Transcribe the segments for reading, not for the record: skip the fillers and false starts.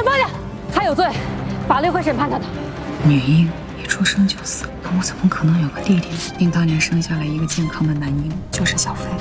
放下，他有罪，法律会审判他的。 女婴一出生就死，我怎么可能有个弟弟？并当年生下了一个健康的男婴，就是小飞。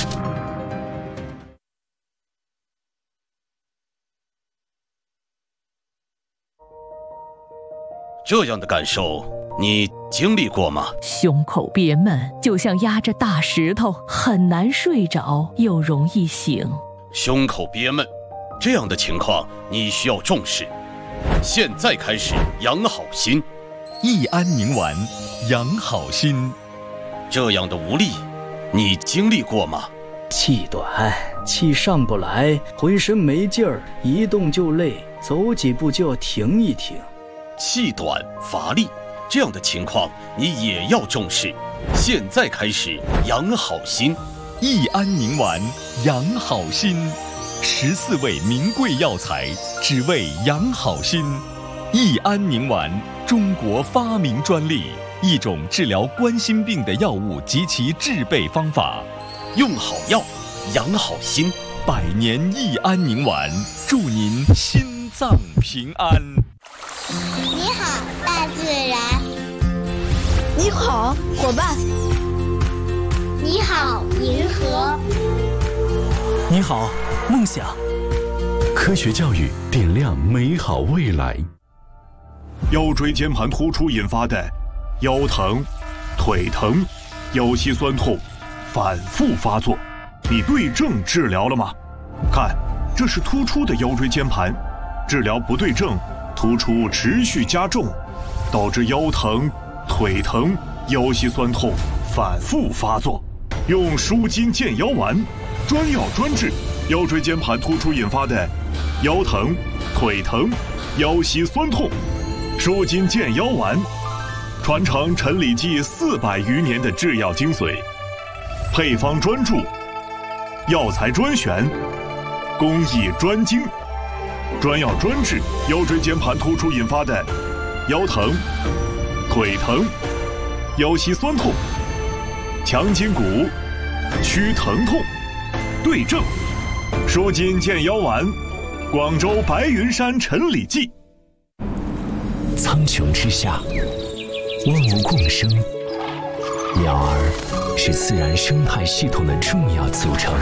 这样的感受，你经历过吗？ 胸口憋闷，就像压着大石头，很难睡着，又容易醒。 胸口憋闷，这样的情况你需要重视。现在开始养好心。 益安宁丸，养好心。 这样的无力，你经历过吗？ 气短，气上不来，浑身没劲儿，一动就累，走几步就要停一停。 气短乏力，这样的情况你也要重视。现在开始养好心。 益安宁丸，养好心。14味名贵药材，只为养好心。益安宁丸，中国发明专利，一种治疗冠心病的药物及其制备方法。 用好药，养好心。 100年益安宁丸，祝您心脏平安。 你好，大自然。 你好，伙伴。 你好，银河。 你好，梦想。 科学教育点亮美好未来。 腰椎间盘突出引发的腰疼、腿疼、腰膝酸痛反复发作，你对症治疗了吗？看，这是突出的腰椎间盘，治疗不对症，突出持续加重，导致腰疼、腿疼、腰膝酸痛反复发作。用舒筋健腰丸，专药专治腰椎间盘突出引发的腰疼、腿疼、腰膝酸痛。舒筋健腰丸，传承陈李济400余年的制药精髓，配方专注，药材专选，工艺专精，专药专治腰椎间盘突出引发的腰疼、腿疼、腰膝酸痛，强筋骨，祛疼痛，对症。舒筋健腰丸，广州白云山陈李济。 苍穹之下，万物共生，鸟儿是自然生态系统的重要组成。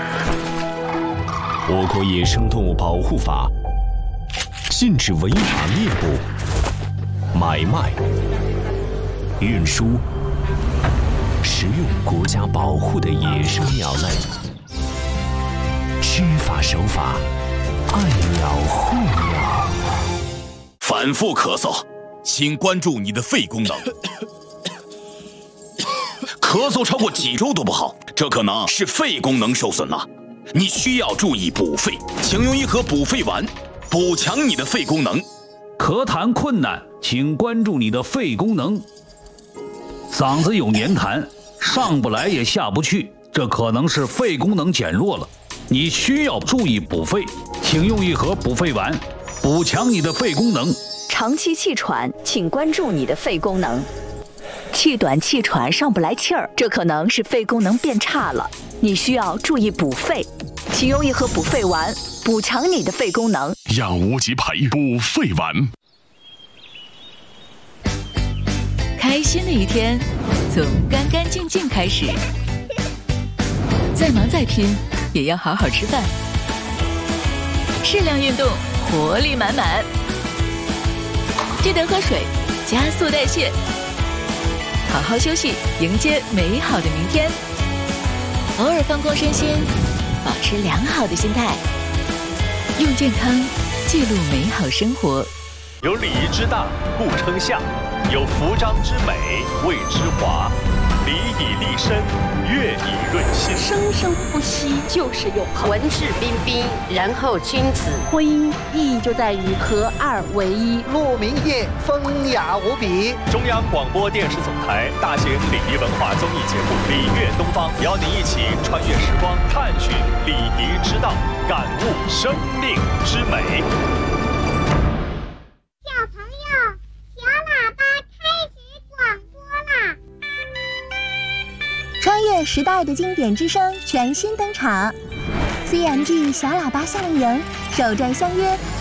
我国野生动物保护法禁止违法猎捕、买卖、运输、食用国家保护的野生鸟类。知法守法，爱鸟护鸟。 反复咳嗽，请关注你的肺功能。咳嗽超过几周都不好，这可能是肺功能受损了。你需要注意补肺，请用一盒补肺丸，补强你的肺功能。 咳痰困难，请关注你的肺功能。嗓子有黏痰，上不来也下不去，这可能是肺功能减弱了。你需要注意补肺，请用一盒补肺丸，补强你的肺功能。 长期气喘，请关注你的肺功能。气短气喘上不来气儿，这可能是肺功能变差了，你需要注意补肺，请用一盒补肺丸，补强你的肺功能。 养无极培补肺丸。 开心的一天，从干干净净开始。再忙再拼，也要好好吃饭。适量运动，活力满满。记得喝水，加速代谢。好好休息，迎接美好的明天。偶尔放空身心，保持良好的心态。用健康记录美好生活。 有礼仪之大，故称相；有服章之美，谓之华。礼以立身，乐以润心。 生生不息就是永恒。 文质彬彬，然后君子。 婚姻意义就在于合二为一。 鹿鸣夜，风雅无比。 中央广播电视总台大型礼仪文化综艺节目《礼乐东方》，邀您一起穿越时光，探寻礼仪之道，感悟生命之美。 小朋友，小喇叭开始广播啦！ 穿越时代的经典之声全新登场 ，CMG 小喇叭夏令营首站相约